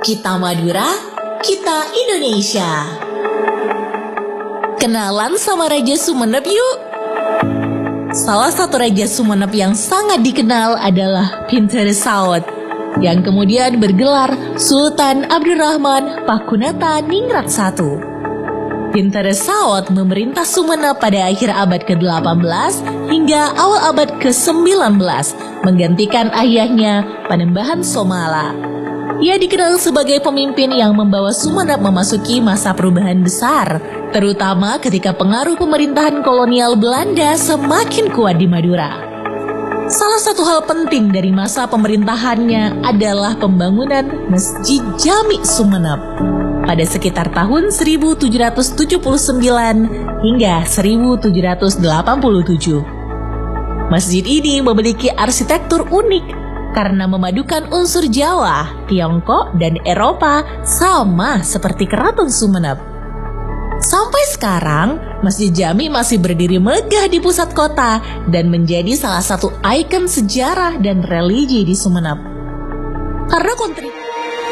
Kita Madura, kita Indonesia. Kenalan sama Raja Sumeneb yuk. Salah satu Raja Sumeneb yang sangat dikenal adalah Pinter Saud, yang kemudian bergelar Sultan Abdurrahman Pakuneta Ningrat I. Pinter Saud memerintah Sumeneb pada akhir abad ke-18 hingga awal abad ke-19, menggantikan ayahnya Panembahan Somala. Ia dikenal sebagai pemimpin yang membawa Sumeneb memasuki masa perubahan besar, terutama ketika pengaruh pemerintahan kolonial Belanda semakin kuat di Madura. Salah satu hal penting dari masa pemerintahannya adalah pembangunan Masjid Jami Sumeneb pada sekitar tahun 1779 hingga 1787. Masjid ini memiliki arsitektur unik karena memadukan unsur Jawa, Tiongkok, dan Eropa sama seperti Keraton Sumeneb. Sampai sekarang, Masjid Jami masih berdiri megah di pusat kota dan menjadi salah satu ikon sejarah dan religi di Sumeneb. Karena kontribusi